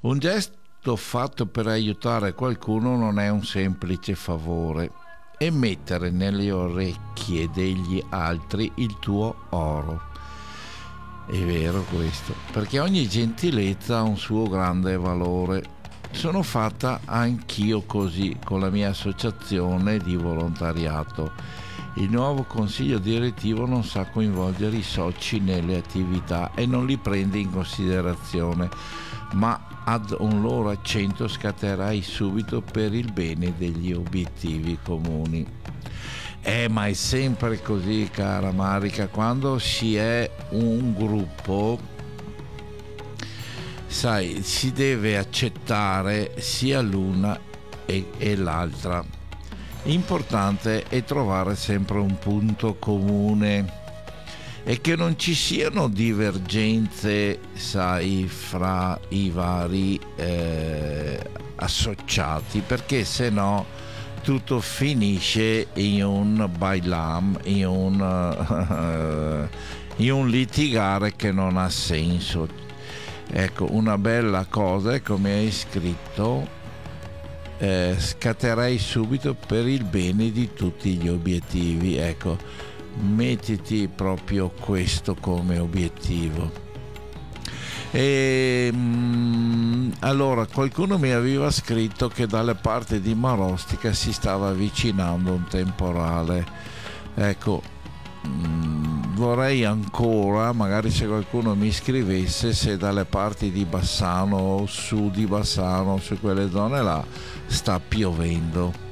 Un gesto fatto per aiutare qualcuno non è un semplice favore, è mettere nelle orecchie degli altri il tuo oro. È vero questo, perché ogni gentilezza ha un suo grande valore. Sono fatta anch'io così con la mia associazione di volontariato. Il nuovo consiglio direttivo non sa coinvolgere i soci nelle attività e non li prende in considerazione, ma ad un loro accento scatterai subito per il bene degli obiettivi comuni. Ma è sempre così, cara Marica, quando si è un gruppo, sai, si deve accettare sia l'una e l'altra. Importante è trovare sempre un punto comune e che non ci siano divergenze, sai, fra i vari associati, perché se no tutto finisce in un bailam, in un litigare che non ha senso. Ecco, una bella cosa è come hai scritto, scatterei subito per il bene di tutti gli obiettivi. Ecco, mettiti proprio questo come obiettivo. Allora, qualcuno mi aveva scritto che dalle parti di Marostica si stava avvicinando un temporale. Ecco, vorrei ancora, magari se qualcuno mi scrivesse, se dalle parti di Bassano o su di Bassano, su quelle zone là, sta piovendo.